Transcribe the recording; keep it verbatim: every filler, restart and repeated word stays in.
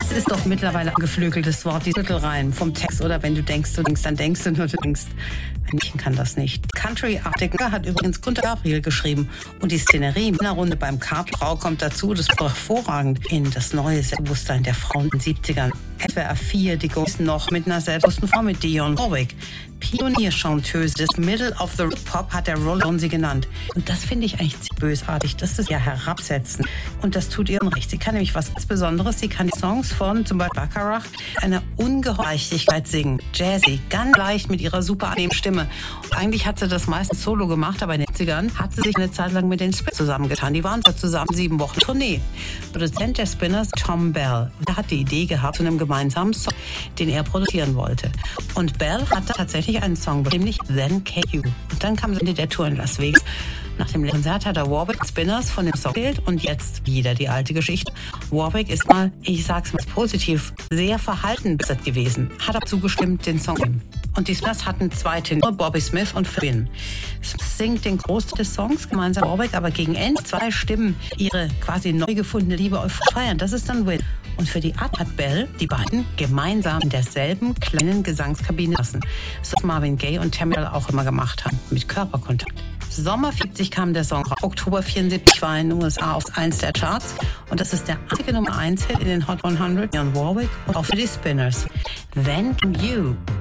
Das ist doch mittlerweile ein geflügeltes Wort, die Mittelreim vom Text. Oder wenn du denkst, du denkst, dann denkst du nur, du denkst. Ein Mädchen kann das nicht. Country Article hat übrigens Gunter Gabriel geschrieben. Und die Szenerie in der Runde beim Carp-Frau kommt dazu. Das ist hervorragend in das neue Selbstbewusstsein der Frauen in den siebzigern. S W R vier, die großen noch mit einer selbstbewussten Frau, mit Dionne Warwick. Pionierchanteuse des Middle of the Pop hat der Rolling Stone sie genannt. Und das finde ich eigentlich bösartig. Das ist ja herabsetzen. Und das tut ihr Unrecht. Sie kann nämlich was ganz Besonderes. Sie kann die Songs von zum Beispiel Bacharach eine ungeheure Leichtigkeit singen. Jazzy, ganz leicht mit ihrer super angenehmen Stimme. Und eigentlich hat sie das meistens solo gemacht, aber in den siebzigern hat sie sich eine Zeit lang mit den Spinners zusammengetan. Die waren so zusammen sieben Wochen Tournee. Produzent der Spinners, Tom Bell, der hat die Idee gehabt zu einem gemeinsamen Song, den er produzieren wollte. Und Bell hat da tatsächlich einen Song, nämlich Then Came You. Und dann kam Ende der Tour in Las Vegas. Nach dem Konzert hat er Warwick Spinners von dem Song gewählt und jetzt wieder die alte Geschichte. Warwick ist mal, ich sag's mal positiv, sehr verhalten gewesen. Hat er zugestimmt, den Song zu nehmen. Und die Spinners hatten zwei Tenor, Bobby Smith und Finn. Singt den Großteil des Songs gemeinsam Warwick, aber gegen Ende zwei Stimmen ihre quasi neu gefundene Liebe feiern. Das ist dann Win. Und für die Art hat Bell die beiden gemeinsam in derselben kleinen Gesangskabine lassen. So was Marvin Gaye und Tammy auch immer gemacht haben, mit Körperkontakt. Sommer vierzig kam der Song raus. Oktober vierundsiebzig war in den U S A auf eins der Charts. Und das ist der einzige Nummer eins Hit in den Hot hundert von Warwick und auch für die Spinners. Then Came You.